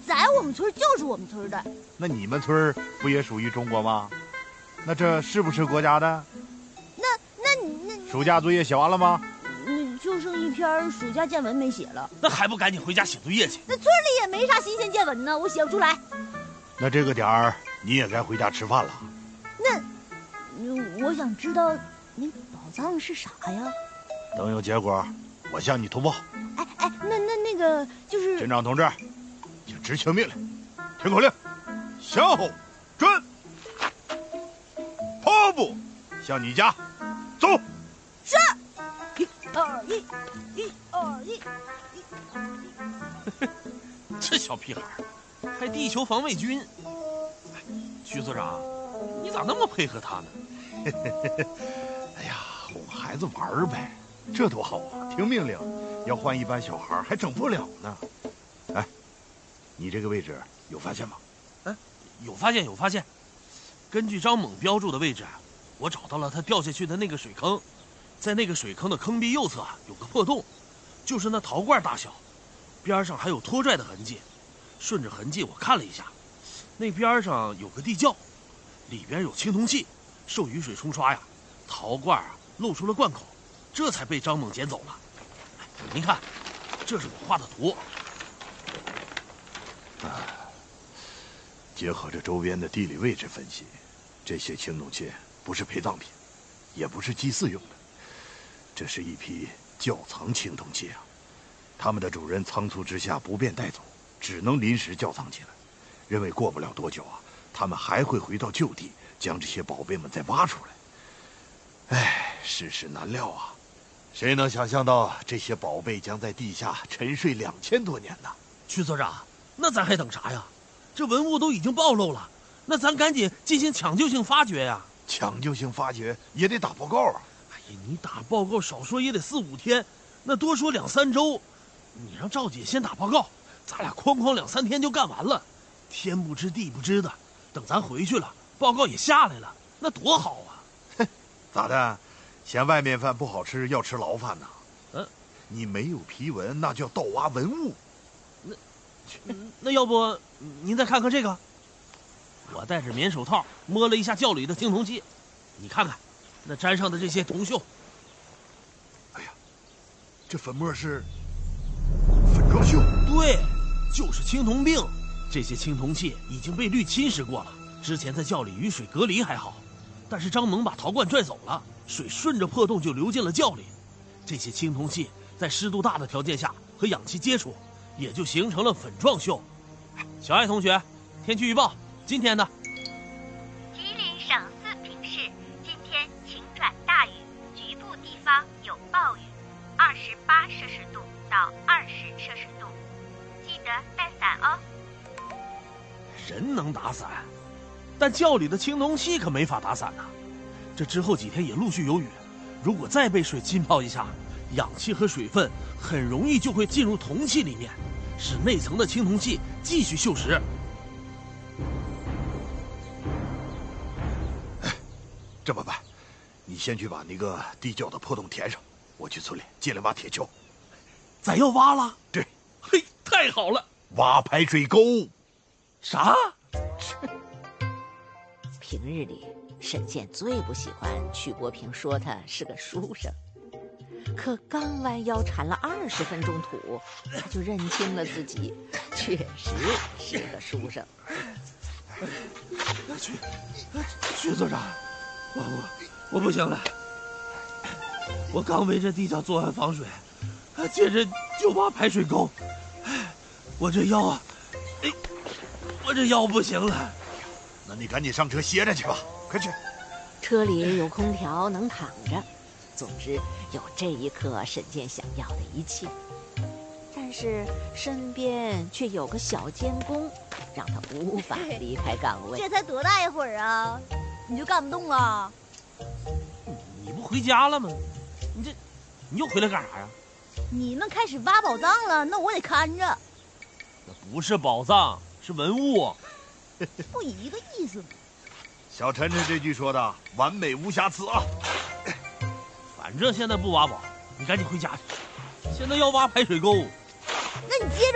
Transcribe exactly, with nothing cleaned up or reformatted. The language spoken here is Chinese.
在我们村就是我们村的。 那你们村不也属于中国吗？那这是不是国家的？ 那那你那暑假作业写完了吗？ 嗯，就剩一篇暑假见闻没写了。 那还不赶紧回家写作业去？ 那村里也没啥新鲜见闻呢，我写不出来。 那这个点儿你也该回家吃饭了。 那，嗯，我想知道那宝藏是啥呀？ 等有结果，我向你通报。 哎哎，那那那个就是。 镇长同志，请执行命令，听口令，向后转，跑步，向你家走。 是。一二一，一二一，一二一。 这小屁孩还地球防卫军。哎，徐所长，你咋那么配合他呢？ 哎呀，哄孩子玩呗，这多好啊！听命令，要换一般小孩还整不了呢。哎，你这个位置有发现吗？ 哎，有发现，有发现。根据张猛标注的位置，我找到了他掉下去的那个水坑。在那个水坑的坑壁右侧啊，有个破洞，就是那陶罐大小，边上还有拖拽的痕迹。顺着痕迹我看了一下，那边上有个地窖，里边有青铜器，受雨水冲刷呀，陶罐啊露出了罐口，这才被张猛捡走了。您看，这是我画的图。 啊，结合着周边的地理位置分析，这些青铜器不是陪葬品，也不是祭祀用的。这是一批窖藏青铜器啊，他们的主人仓促之下不便带走，只能临时窖藏起来，认为过不了多久啊，他们还会回到旧地，将这些宝贝们再挖出来。唉，世事难料啊，谁能想象到这些宝贝将在地下沉睡两千多年呢？ 曲所长，那咱还等啥呀？这文物都已经暴露了，那咱赶紧进行抢救性发掘呀！ 抢救性发掘也得打报告啊！ 哎呀，你打报告少说也得四五天，那多说两三周。你让赵姐先打报告，咱俩哐哐两三天就干完了。天不知地不知的，等咱回去了，报告也下来了，那多好啊！ 哼，咋的？嫌外面饭不好吃，要吃牢饭呢？ 嗯， 你没有批文，那叫盗挖文物。 那，那要不您再看看这个？我戴着棉手套摸了一下窖里的青铜器，你看看，那粘上的这些铜锈。 哎呀，这粉末是粉状锈。 对，就是青铜病。这些青铜器已经被氯侵蚀过了，之前在窖里与水隔离还好，但是张猛把陶罐拽走了，水顺着破洞就流进了窖里。这些青铜器在湿度大的条件下和氧气接触，也就形成了粉状锈。小爱同学，天气预报，今天的吉林省四平市今天晴转大雨，局部地方有暴雨，二十八摄氏度到二十摄氏度，记得带伞哦。 人能打伞，但窖里的青铜器可没法打伞呐。这之后几天也陆续有雨，如果再被水浸泡一下，氧气和水分很容易就会进入铜器里面，使内层的青铜器继续锈蚀。 哎，这么办？你先去把那个地窖的破洞填上，我去村里借两把铁锹。 咱要挖了？ 对。 嘿，太好了！ 挖排水沟。 啥？ 平日里，沈健最不喜欢曲国平说他是个书生，可刚弯腰铲了二十分钟土，他就认清了自己，确实是个书生。 徐徐所长，我我我不行了，我刚围着地窖做完防水，接着就挖排水沟，我这腰啊，哎。我这腰不行了， 那你赶紧上车歇着去吧，快去。 车里有空调，能躺着。总之，有这一刻沈健想要的一切，但是身边却有个小监工，让他无法离开岗位。 这才多大一会儿啊，你就干不动了？ 你不回家了吗？你这，你又回来干啥呀？ 你们开始挖宝藏了，那我得看着。 那不是宝藏。是文物， 不一个意思吗？ 小陈陈这句说的完美无瑕疵啊！ 反正现在不挖宝，你赶紧回家去。现在要挖排水沟， 那你接